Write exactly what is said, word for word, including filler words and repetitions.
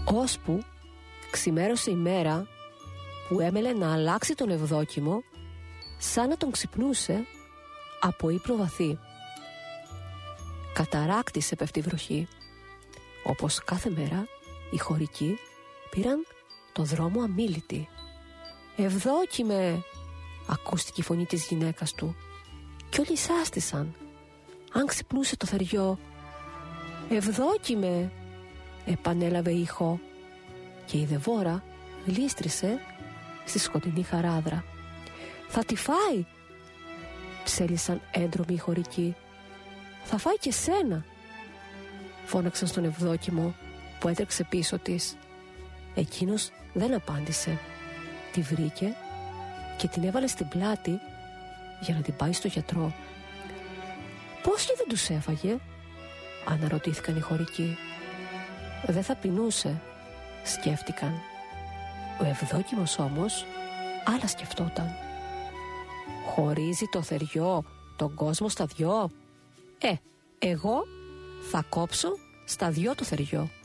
Ώσπου ξημέρωσε η μέρα που έμελε να αλλάξει τον Ευδόκιμο, σαν να τον ξυπνούσε από ύπνο βαθύ. Καταράκτησε πέφτει βροχή. Όπως κάθε μέρα, οι χωρικοί πήραν το δρόμο αμίλητοι. «Ευδόκιμε», ακούστηκε η φωνή της γυναίκας του, κι όλοι σάστησαν. Αν ξυπνούσε το θεριό. «Ευδόκιμε», επανέλαβε ήχο, και η Δεβόρα γλίστρισε στη σκοτεινή χαράδρα. «Θα τη φάει», ψέλισαν έντρομοι οι χωρικοί. «Θα φάει και σένα», φώναξαν στον Ευδόκιμο που έτρεξε πίσω της. Εκείνος δεν απάντησε. Τη βρήκε και την έβαλε στην πλάτη για να την πάει στο γιατρό. «Πώς και δεν τους έφαγε?» αναρωτήθηκαν οι χωρικοί. «Δεν θα πεινούσε», σκέφτηκαν. Ο Ευδόκιμος όμως άλλα σκεφτόταν. «Χωρίζει το θεριό τον κόσμο στα δυο? Ε, εγώ θα κόψω στα δυο το θεριό».